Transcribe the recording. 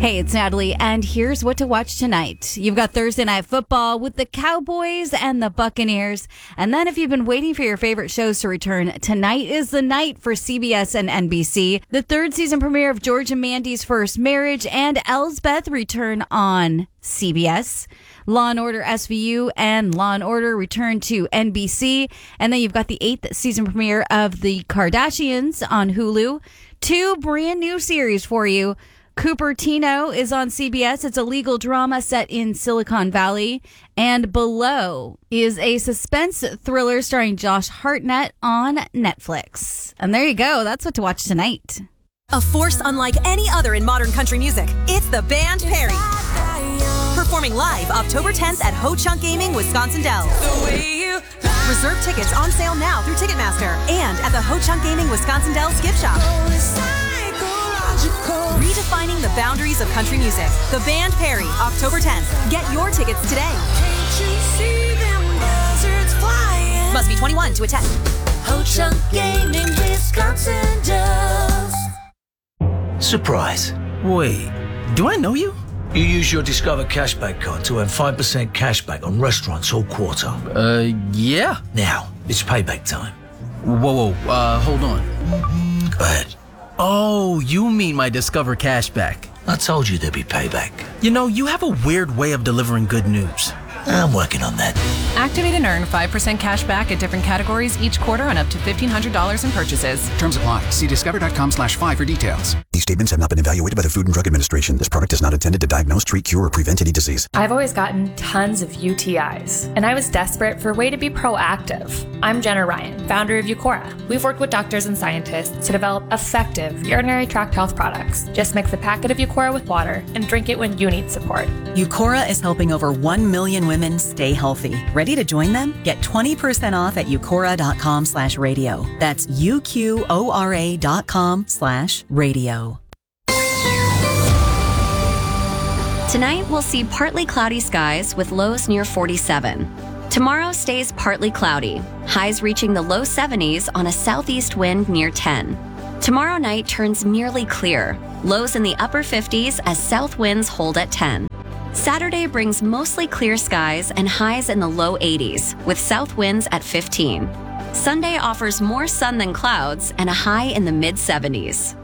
Hey, it's Natalie, and here's what to watch tonight. You've got Thursday Night Football with the Cowboys and the Buccaneers. And then if you've been waiting for your favorite shows to return, tonight is the night for CBS and NBC. The third season premiere of George and Mandy's First Marriage and Elsbeth return on CBS. Law & Order SVU and Law & Order return to NBC. And then you've got the 8th season premiere of The Kardashians on Hulu. 2 brand new series for you. Cupertino is on CBS. It's a legal drama set in Silicon Valley. And Below is a suspense thriller starring Josh Hartnett on Netflix. And there you go. That's what to watch tonight. A force unlike any other in modern country music. It's the band Perry. Performing live October 10th at Ho Chunk Gaming, Wisconsin Dells. Reserve tickets on sale now through Ticketmaster and at the Ho Chunk Gaming Wisconsin Dells gift shop. Redefining the boundaries of country music. The band Perry, October 10th. Get your tickets today. Must be 21 to attend. Ho Chunk Gaming, Wisconsin Dells. Surprise. Wait, do I know you? You use your Discover Cashback card to earn 5% cashback on restaurants all quarter. Yeah. Now, it's payback time. Whoa, hold on. Go ahead. Oh, you mean my Discover Cashback. I told you there'd be payback. You know, you have a weird way of delivering good news. I'm working on that. Activate and earn 5% cash back at different categories each quarter on up to $1,500 in purchases. Terms apply. See discover.com/5 for details. These statements have not been evaluated by the Food and Drug Administration. This product is not intended to diagnose, treat, cure, or prevent any disease. I've always gotten tons of UTIs, and I was desperate for a way to be proactive. I'm Jenna Ryan, founder of Eucora. We've worked with doctors and scientists to develop effective urinary tract health products. Just mix a packet of Eucora with water and drink it when you need support. Eucora is helping over 1 million women stay healthy. Ready to join them? Get 20% off at eucora.com/radio. That's UQORA.com/radio. Tonight, we'll see partly cloudy skies with lows near 47. Tomorrow stays partly cloudy, highs reaching the low 70s on a southeast wind near 10. Tomorrow night turns nearly clear, lows in the upper 50s as south winds hold at 10. Saturday brings mostly clear skies and highs in the low 80s, with south winds at 15. Sunday offers more sun than clouds and a high in the mid-70s.